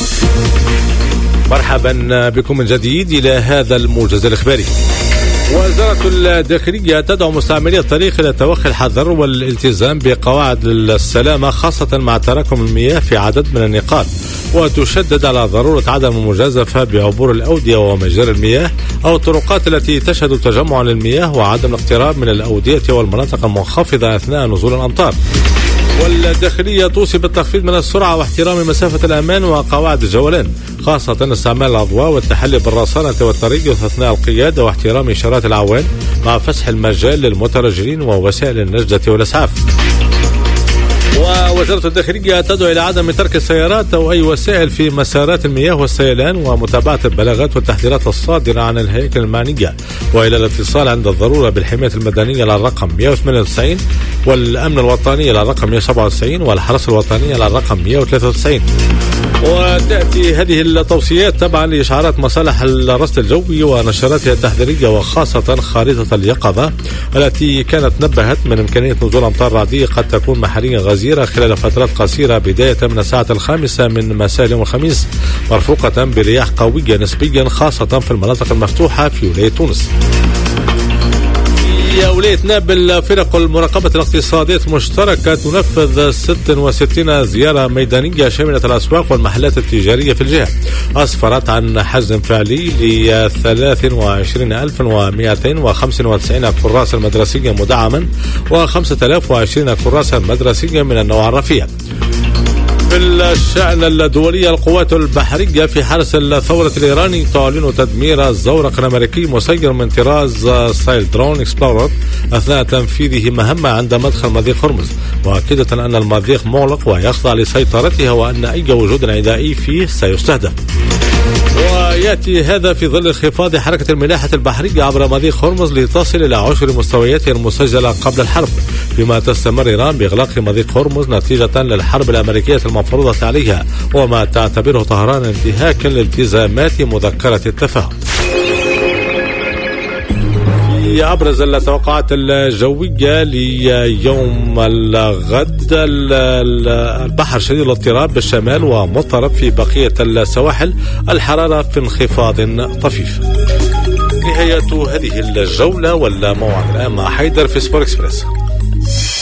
مرحبا بكم من جديد إلى هذا الموجز الإخباري. وزارة الداخلية تدعو مستعملي الطريق إلى توخي الحذر والالتزام بقواعد السلامة، خاصة مع تراكم المياه في عدد من النقاط، وتشدد على ضرورة عدم المجازفة بعبور الأودية ومجاري المياه أو الطرقات التي تشهد تجمع للمياه، وعدم الاقتراب من الأودية والمناطق المنخفضة أثناء نزول الأمطار. والداخلية توصي بالتخفيض من السرعة واحترام مسافة الأمان وقواعد الجولان، خاصة استعمال الأضواء والتحلي بالرصانة والتريث أثناء القيادة واحترام إشارات العوان، مع فسح المجال للمترجلين ووسائل النجدة والإسعاف. ووزارة الداخلية تدعو إلى عدم ترك السيارات أو أي وسائل في مسارات المياه والسيلان، ومتابعة البلاغات والتحذيرات الصادرة عن الهياكل المعنية، وإلى الاتصال عند الضرورة بالحماية المدنية على الرقم 198، والأمن الوطني على الرقم 197، والحرس الوطني على الرقم 193. وتأتي هذه التوصيات تبعا لإشعارات مصالح الرصد الجوي ونشراتها التحذيرية، وخاصة خارطة اليقظة التي كانت نبهت من إمكانية نزول أمطار رعدية قد تكون محليا غزيرة خلال فترات قصيرة، بداية من الساعة 5 من مساء يوم الخميس، مرفوقة برياح قوية نسبيا، خاصة في المناطق المفتوحة في ولاية تونس. في ولاية نابل، فرق المراقبة الاقتصادية المشتركة تنفذ 66 زيارة ميدانية شملت الأسواق والمحلات التجارية في الجهة، أسفرت عن حجم فعلي ل 23,295 كراسا مدرسيا مدعما و5,020 كراسا مدرسيا من النوع الرفيع. في الشأن الدولي، القوات البحرية في حرس الثورة الإيراني تعلن تدمير الزورق الأمريكي مسير من طراز ستايل درون إكسبلورر أثناء تنفيذه مهمة عند مدخل مضيق هرمز، مؤكدة أن المضيق مغلق ويخضع لسيطرتها، وأن أي وجود عدائي فيه سيستهدف. ويأتي هذا في ظل انخفاض حركة الملاحة البحرية عبر مضيق هرمز لتصل إلى 10 مستوياتها المسجلة قبل الحرب، فيما تستمر إيران بإغلاق مضيق هرمز نتيجة للحرب الأمريكية المفروضة عليها، وما تعتبره طهران انتهاكا لالتزامات مذكرة التفاهم. في أبرز التوقعات الجوية ليوم الغد، البحر شديد الاضطراب بالشمال ومضطرب في بقية السواحل، الحرارة في انخفاض طفيف. نهاية هذه الجولة، والموعد الآن مع حيدر في سبور إكسبريس.